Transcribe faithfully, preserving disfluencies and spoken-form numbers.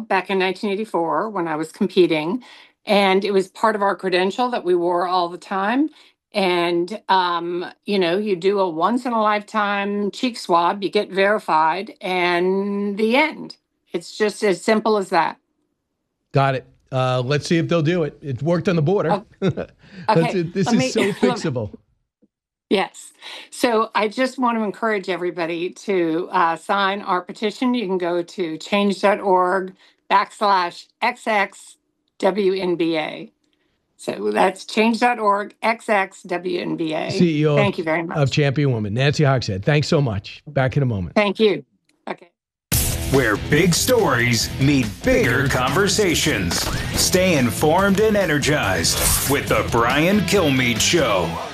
back in nineteen eighty-four when I was competing, and it was part of our credential that we wore all the time. And, um, you know, you do a once in a lifetime cheek swab, you get verified, and the end. It's just as simple as that. Got it. Uh, let's see if they'll do it. It worked on the border. Oh, okay. This Let is me- so fixable. Yes. So I just want to encourage everybody to uh, sign our petition. You can go to change.org backslash XXWNBA. So that's change.org XXWNBA. C E O Thank of, you very much. of Champion Woman, Nancy Hogshead. Thanks so much. Back in a moment. Thank you. Okay. Where big stories meet bigger conversations. Stay informed and energized with the Brian Kilmeade Show.